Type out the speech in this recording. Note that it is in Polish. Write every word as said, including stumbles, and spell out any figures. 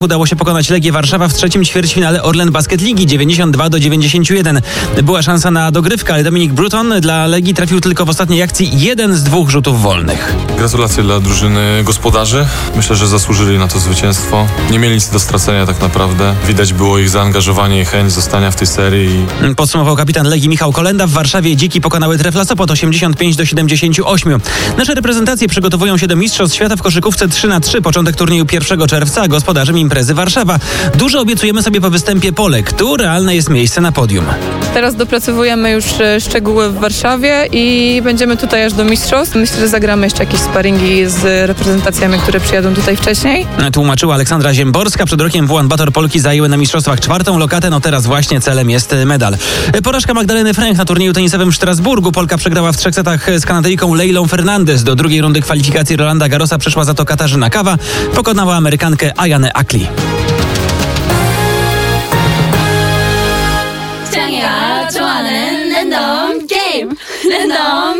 Udało się pokonać Legię Warszawa w trzecim ćwierćfinale Orlen Basket Ligi dziewięćdziesiąt dwa do dziewięćdziesięciu jeden. Była szansa na dogrywkę, ale Dominik Bruton dla Legii trafił tylko w ostatniej akcji jeden z dwóch rzutów wolnych. Gratulacje dla drużyny gospodarzy. Myślę, że zasłużyli na to zwycięstwo. Nie mieli nic do stracenia tak naprawdę. Widać było ich zaangażowanie i chęć zostania w tej serii. Podsumował kapitan Legii Michał Kolenda. W Warszawie Dziki pokonały Trefla Sopot osiemdziesiąt pięć do siedemdziesięciu ośmiu. Nasze reprezentacje przygotowują się do Mistrzostw Świata w koszykówce trzy na trzy. Początek turnieju pierwszego czerwca, a gospodarzem imprezy Warszawa. Dużo obiecujemy sobie po występie Polek. Tu realne jest miejsce na podium. Teraz dopracowujemy już szczegóły w Warszawie i będziemy tutaj aż do mistrzostw. Myślę, że zagramy jeszcze jakieś sparingi z reprezentacjami, które przyjadą tutaj wcześniej. Tłumaczyła Aleksandra Ziemborska. Przed rokiem W ulan Bator Polki zajęły na mistrzostwach czwartą lokatę. No teraz właśnie celem jest medal. Porażka Magdaleny Fręch na turnieju tenisowym w Strasburgu. Polka przegrała w trzech setach z Kanadyjką Leilą Fernandez. Do drugiej rundy kwalifikacji Rolanda Garrosa przeszła za to Katarzyna Kawa. Pokonała Amerykankę Ayanę Akli. 짱이가 좋아하는 랜덤 게임 랜덤